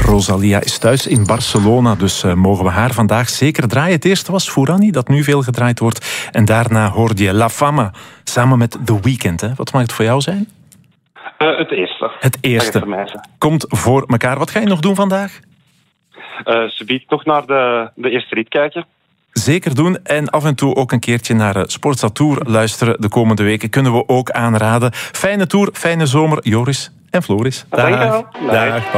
Rosalia is thuis in Barcelona, dus mogen we haar vandaag zeker draaien. Het eerste was Fourani, dat nu veel gedraaid wordt. En daarna hoorde je La Fama, samen met The Weeknd. Hè? Wat mag het voor jou zijn? Het eerste. Het eerste. Komt voor elkaar. Wat ga je nog doen vandaag? Ze biedt nog naar de eerste rit kijken. Zeker doen. En af en toe ook een keertje naar Sportza Tour luisteren. De komende weken kunnen we ook aanraden. Fijne tour, fijne zomer. Joris en Floris. Dag. Dag.